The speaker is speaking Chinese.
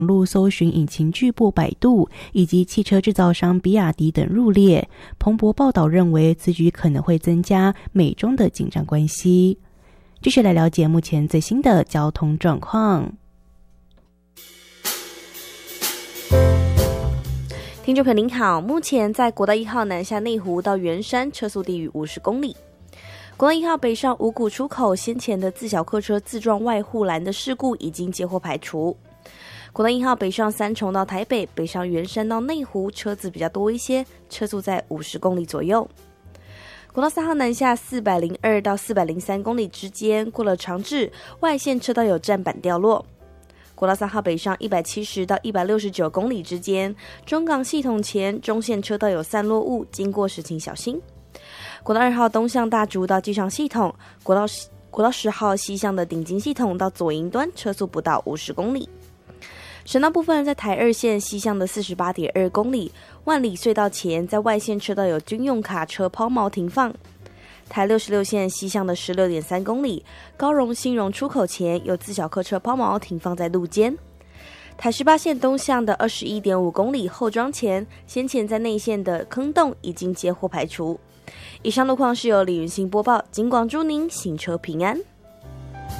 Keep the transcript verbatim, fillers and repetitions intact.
路搜寻引擎巨擘百度以及汽车制造商比亚迪等入列。彭博报道认为，此举可能会增加美中的紧张关系。继续来了解目前最新的交通状况。 听众朋友您好，目前在国道一号南下内湖到圆山车速低于五十公里。国道一号北上五股出口先前的自小客车自撞外护栏的事故已经接获排除。国道一号北上三重到台北，北上圆山到内湖车子比较多一些，车速在五十公里左右。国道三号南下四百零二到四百零三公里之间，过了长治外线车道有站板掉落。国道三号北上一百七十到一百六十九公里之间，中港系统前中线车道有散落物，经过时请小心。国道二号东向大竹到机场系统，国道国道十号西向的顶金系统到左营端车速不到五十公里。省道部分在台二线西向的 四十八点二公里，万里隧道前在外线车道有军用卡车抛锚停放。台六十六线西向的 十六点三公里，高荣新荣出口前有自小客车抛锚停放在路肩。台十八线东向的 二十一点五公里后庄前，先前在内线的坑洞已经接获排除。以上路况是由李云欣播报，警广祝您行车平安。